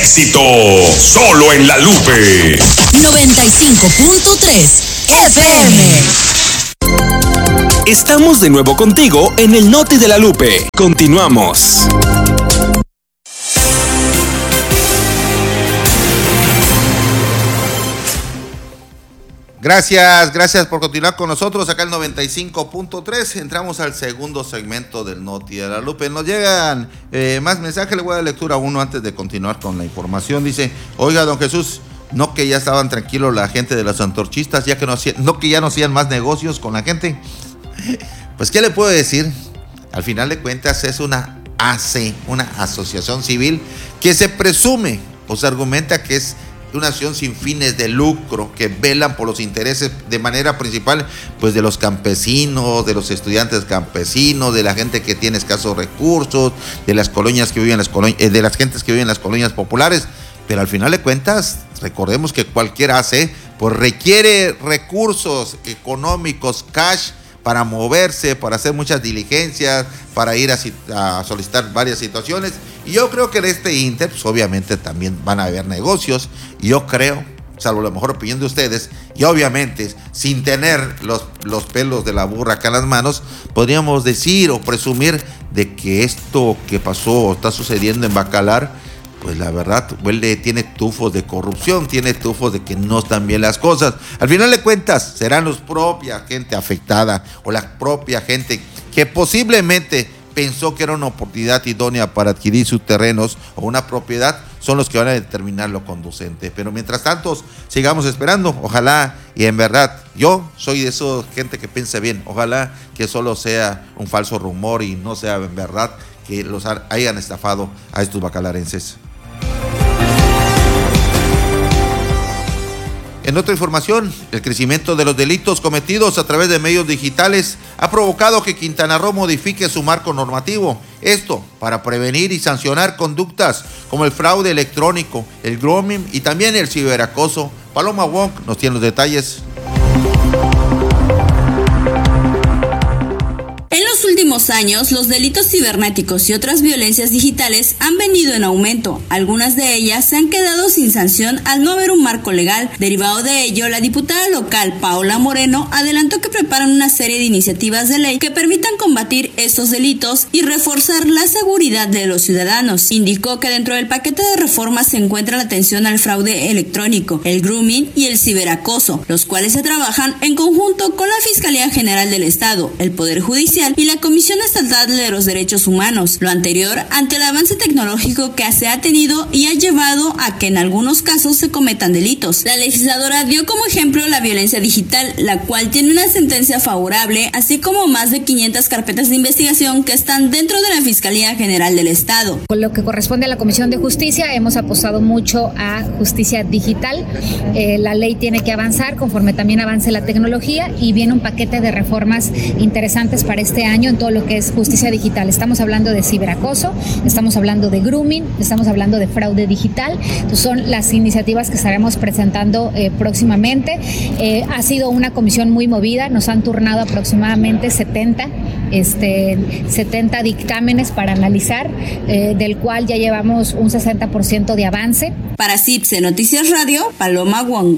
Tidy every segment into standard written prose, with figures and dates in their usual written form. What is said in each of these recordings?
éxito, solo en La Lupe. 95.3 FM. Estamos de nuevo contigo en el Noti de La Lupe. Continuamos. Gracias por continuar con nosotros acá el 95.3. Entramos al segundo segmento del Noti de La Lupe. Nos llegan más mensajes, le voy a dar lectura a uno antes de continuar con la información. Dice, oiga, don Jesús, no que ya estaban tranquilos la gente de los antorchistas, ya que no que ya no hacían más negocios con la gente. Pues, ¿qué le puedo decir? Al final de cuentas es una AC, una asociación civil que se presume o se argumenta que es una acción sin fines de lucro, que velan por los intereses de manera principal, pues de los campesinos, de los estudiantes campesinos, de la gente que tiene escasos recursos, de las colonias que viven de las gentes que viven en las colonias populares. Pero al final de cuentas, recordemos que cualquier AC pues requiere recursos económicos, cash, para moverse, para hacer muchas diligencias, para ir a solicitar varias situaciones. Y yo creo que en este ínter, pues obviamente también van a haber negocios. Y yo creo, salvo la mejor opinión de ustedes, y obviamente sin tener los pelos de la burra acá en las manos, podríamos decir o presumir de que esto que pasó o está sucediendo en Bacalar, pues la verdad, tiene tufos de corrupción, tiene tufos de que no están bien las cosas. Al final de cuentas, serán los propia gente afectada o la propia gente que posiblemente pensó que era una oportunidad idónea para adquirir sus terrenos o una propiedad, son los que van a determinar lo conducente. Pero mientras tanto, sigamos esperando. Ojalá, y en verdad, yo soy de esa gente que piensa bien. Ojalá que solo sea un falso rumor y no sea en verdad que los hayan estafado a estos bacalarenses. En otra información, el crecimiento de los delitos cometidos a través de medios digitales ha provocado que Quintana Roo modifique su marco normativo. Esto para prevenir y sancionar conductas como el fraude electrónico, el grooming y también el ciberacoso. Paloma Wong nos tiene los detalles. En los últimos años, los delitos cibernéticos y otras violencias digitales han venido en aumento. Algunas de ellas se han quedado sin sanción al no haber un marco legal. Derivado de ello, la diputada local Paola Moreno adelantó que preparan una serie de iniciativas de ley que permitan combatir estos delitos y reforzar la seguridad de los ciudadanos. Indicó que dentro del paquete de reformas se encuentra la atención al fraude electrónico, el grooming y el ciberacoso, los cuales se trabajan en conjunto con la Fiscalía General del Estado, el Poder Judicial y la Comisión Estatal de los Derechos Humanos. Lo anterior ante el avance tecnológico que se ha tenido y ha llevado a que en algunos casos se cometan delitos. La legisladora dio como ejemplo la violencia digital, la cual tiene una sentencia favorable, así como más de 500 carpetas de investigación que están dentro de la Fiscalía General del Estado. Con lo que corresponde a la Comisión de Justicia, hemos apostado mucho a justicia digital. La ley tiene que avanzar conforme también avance la tecnología y viene un paquete de reformas interesantes para este año en todo lo que es justicia digital. Estamos hablando de ciberacoso, estamos hablando de grooming, estamos hablando de fraude digital. Entonces son las iniciativas que estaremos presentando próximamente. Ha sido una comisión muy movida, nos han turnado aproximadamente 70 dictámenes para analizar, del cual ya llevamos un 60% de avance. Para CIPSE Noticias Radio, Paloma Wong.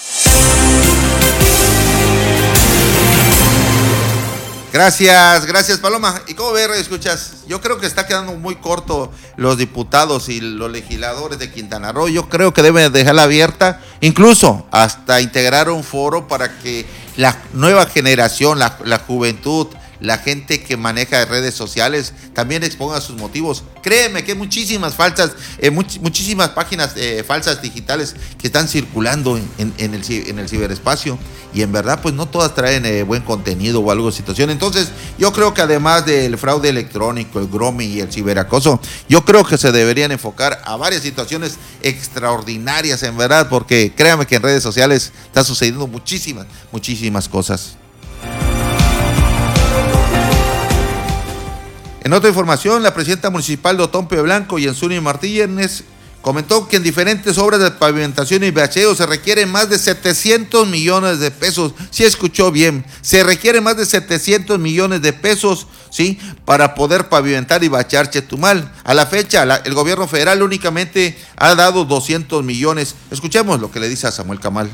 Gracias Paloma. ¿Y cómo ves, escuchas? Yo creo que está quedando muy corto los diputados y los legisladores de Quintana Roo. Yo creo que deben dejarla abierta, incluso hasta integrar un foro para que la nueva generación, la juventud, la gente que maneja redes sociales también exponga sus motivos. Créeme que hay muchísimas páginas falsas digitales que están circulando en el ciberespacio y en verdad pues no todas traen buen contenido o algo de situación. Entonces yo creo que además del fraude electrónico, el grooming y el ciberacoso, yo creo que se deberían enfocar a varias situaciones extraordinarias en verdad, porque créame que en redes sociales está sucediendo muchísimas cosas. En otra información, la presidenta municipal de Otompe Blanco, Yensuni Martínez, Comentó que en diferentes obras de pavimentación y bacheo se requieren más de 700 millones de pesos. Sí escuchó bien, se requieren más de 700 millones de pesos, ¿sí?, para poder pavimentar y bachear Chetumal. A la fecha, el gobierno federal únicamente ha dado 200 millones. Escuchemos lo que le dice a Samuel Camal.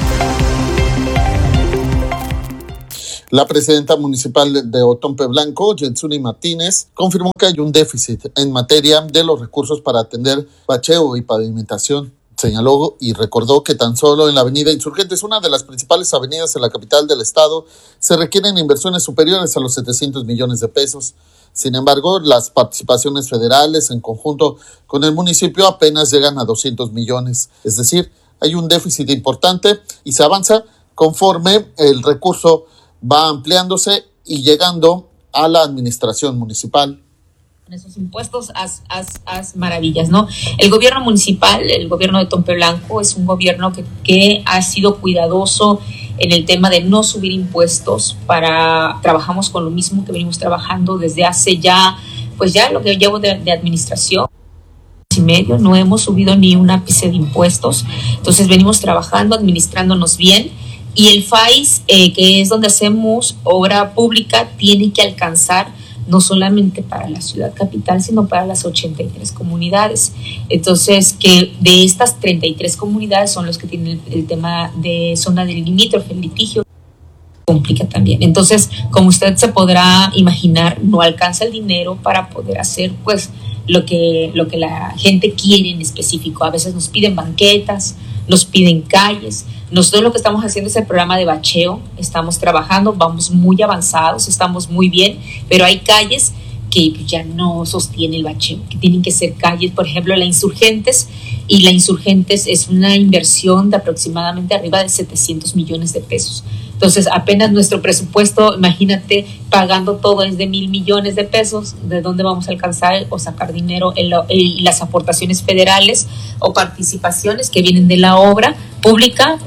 La presidenta municipal de Otompe Blanco, Yetsuni Martínez, confirmó que hay un déficit en materia de los recursos para atender bacheo y pavimentación. Señaló y recordó que tan solo en la avenida Insurgentes, una de las principales avenidas en la capital del estado, se requieren inversiones superiores a los 700 millones de pesos. Sin embargo, las participaciones federales en conjunto con el municipio apenas llegan a 200 millones. Es decir, hay un déficit importante y se avanza conforme el recurso va ampliándose y llegando a la administración municipal. Con esos impuestos, haz maravillas, ¿no? El gobierno municipal, el gobierno de Otompe Blanco, es un gobierno que ha sido cuidadoso en el tema de no subir impuestos. Trabajamos con lo mismo que venimos trabajando desde hace ya lo que llevo de administración y medio, no hemos subido ni un ápice de impuestos. Entonces venimos trabajando, administrándonos bien. Y el FAIS, que es donde hacemos obra pública, tiene que alcanzar no solamente para la ciudad capital, sino para las 83 comunidades. Entonces, que de estas 33 comunidades son los que tienen el tema de zona del limítrofe, el litigio, complica también. Entonces, como usted se podrá imaginar, no alcanza el dinero para poder hacer, pues, lo que la gente quiere en específico. A veces nos piden banquetas, nos piden calles. Nosotros lo que estamos haciendo es el programa de bacheo, estamos trabajando, vamos muy avanzados, estamos muy bien, pero hay calles que ya no sostiene el bacheo, que tienen que ser calles, por ejemplo, la Insurgentes, y la Insurgentes es una inversión de aproximadamente arriba de 700 millones de pesos. Entonces, apenas nuestro presupuesto, imagínate, pagando todo es de 1,000 millones de pesos, ¿de dónde vamos a alcanzar o sacar dinero en las aportaciones federales o participaciones que vienen de la obra pública?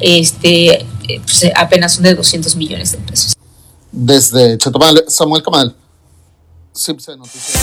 Pues apenas son de 200 millones de pesos. Desde Chetumal, Samuel Camal, CIPSE Noticias.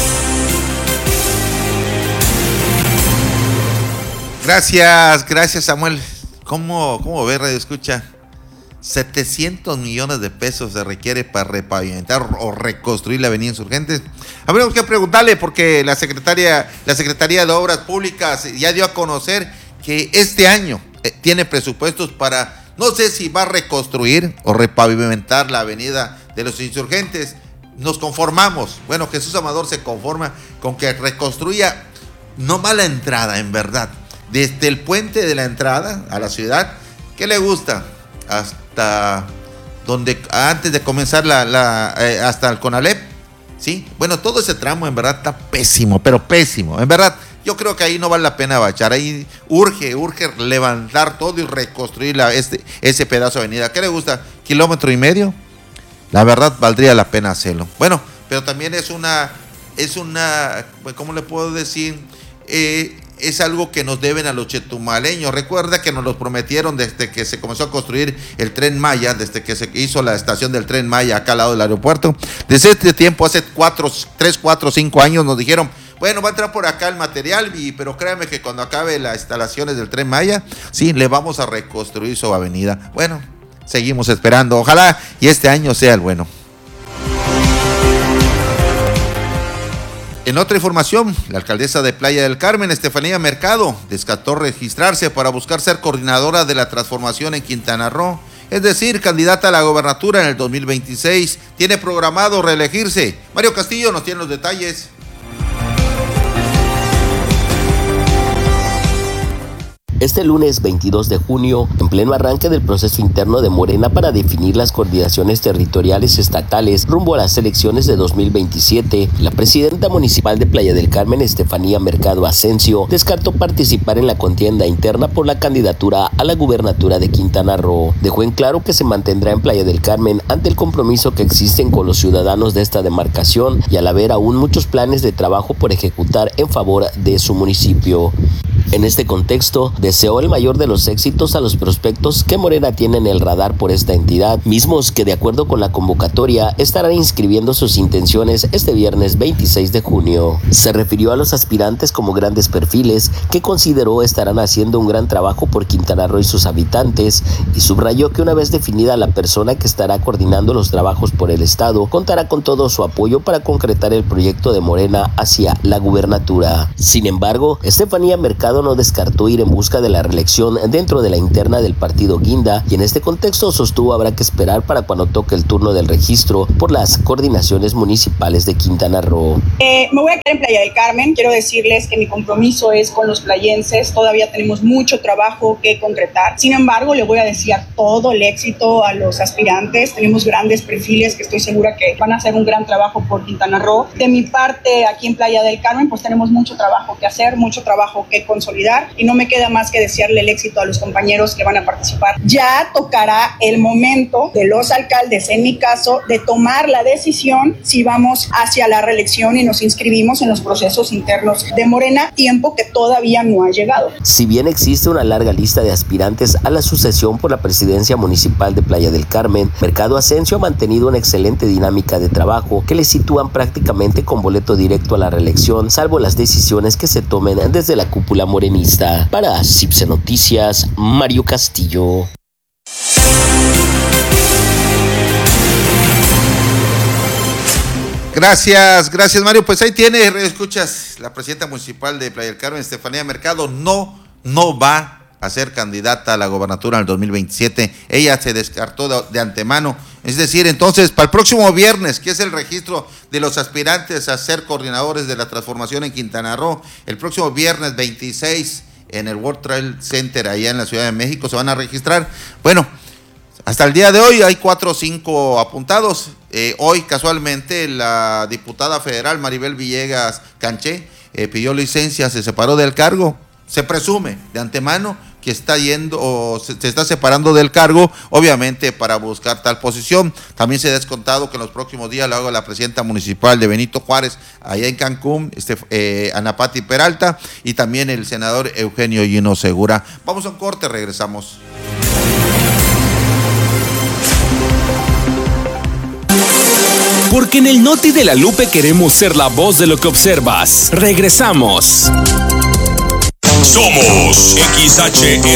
Gracias Samuel. ¿Cómo ve, Radio Escucha? 700 millones de pesos se requiere para repavimentar o reconstruir la avenida Insurgentes. Habremos que preguntarle, porque la Secretaría de Obras Públicas ya dio a conocer que este año tiene presupuestos para, no sé si va a reconstruir o repavimentar la avenida de los Insurgentes. Nos conformamos, bueno, Jesús Amador se conforma con que reconstruya no más la entrada, en verdad, desde el puente de la entrada a la ciudad, ¿qué le gusta? Hasta donde antes de comenzar hasta el Conalep, ¿sí? Bueno, todo ese tramo en verdad está pésimo, pero pésimo. En verdad, yo creo que ahí no vale la pena bachar. Ahí urge levantar todo y reconstruir ese pedazo de avenida. ¿Qué le gusta? ¿1,5 kilómetros? La verdad, valdría la pena hacerlo. Bueno, pero también es una, ¿cómo le puedo decir? Es algo que nos deben a los chetumaleños. Recuerda que nos lo prometieron desde que se comenzó a construir el Tren Maya, desde que se hizo la estación del Tren Maya acá al lado del aeropuerto. Desde este tiempo, hace 3, 4, 5 años, nos dijeron, bueno, va a entrar por acá el material, pero créanme que cuando acabe las instalaciones del Tren Maya, sí, le vamos a reconstruir su avenida. Bueno, seguimos esperando. Ojalá y este año sea el bueno. En otra información, la alcaldesa de Playa del Carmen, Estefanía Mercado, descartó registrarse para buscar ser coordinadora de la transformación en Quintana Roo, es decir, candidata a la gobernatura en el 2026. Tiene programado reelegirse. Mario Castillo nos tiene los detalles. Este lunes 22 de junio, en pleno arranque del proceso interno de Morena para definir las coordinaciones territoriales estatales rumbo a las elecciones de 2027, la presidenta municipal de Playa del Carmen, Estefanía Mercado Asensio, descartó participar en la contienda interna por la candidatura a la gubernatura de Quintana Roo. Dejó en claro que se mantendrá en Playa del Carmen ante el compromiso que existen con los ciudadanos de esta demarcación y al haber aún muchos planes de trabajo por ejecutar en favor de su municipio. En este contexto, deseó el mayor de los éxitos a los prospectos que Morena tiene en el radar por esta entidad, mismos que de acuerdo con la convocatoria estarán inscribiendo sus intenciones este viernes 26 de junio. Se refirió a los aspirantes como grandes perfiles que consideró estarán haciendo un gran trabajo por Quintana Roo y sus habitantes, y subrayó que una vez definida la persona que estará coordinando los trabajos por el estado, contará con todo su apoyo para concretar el proyecto de Morena hacia la gubernatura. Sin embargo, Estefanía Mercado no descartó ir en busca de la reelección dentro de la interna del partido Guinda, y en este contexto sostuvo habrá que esperar para cuando toque el turno del registro por las coordinaciones municipales de Quintana Roo. Me voy a quedar en Playa del Carmen. Quiero decirles que mi compromiso es con los playenses. Todavía tenemos mucho trabajo que concretar. Sin embargo, le voy a desear todo el éxito a los aspirantes. Tenemos grandes perfiles que estoy segura que van a hacer un gran trabajo por Quintana Roo. De mi parte, aquí en Playa del Carmen, pues tenemos mucho trabajo que hacer, mucho trabajo que consolidar, y no me queda más que desearle el éxito a los compañeros que van a participar. Ya tocará el momento de los alcaldes, en mi caso, de tomar la decisión si vamos hacia la reelección y nos inscribimos en los procesos internos de Morena, tiempo que todavía no ha llegado. Si bien existe una larga lista de aspirantes a la sucesión por la presidencia municipal de Playa del Carmen, Mercado Asensio ha mantenido una excelente dinámica de trabajo que le sitúan prácticamente con boleto directo a la reelección, salvo las decisiones que se tomen desde la cúpula morenista. Para CIPSE Noticias, Mario Castillo. Gracias Mario. Pues ahí tiene, escuchas, la presidenta municipal de Playa del Carmen, Estefanía Mercado, no va a ser candidata a la gobernatura en el 2027. Ella se descartó de antemano. Es decir, entonces, para el próximo viernes, que es el registro de los aspirantes a ser coordinadores de la transformación en Quintana Roo, el próximo viernes 26 en el World Trade Center allá en la Ciudad de México se van a registrar. Bueno, hasta el día de hoy hay 4 o 5 apuntados. Hoy, casualmente, la diputada federal Maribel Villegas Canché pidió licencia, se separó del cargo. Se presume de antemano que está yendo o se está separando del cargo, obviamente para buscar tal posición. También se ha descontado que en los próximos días lo haga la presidenta municipal de Benito Juárez, allá en Cancún, Ana Pati Peralta, y también el senador Eugenio Gino Segura. Vamos a un corte, regresamos. Porque en el Noti de la Lupe queremos ser la voz de lo que observas. Regresamos. Somos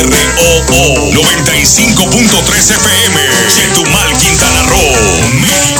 XHROO 95.3 FM, Chetumal, Quintana Roo, México.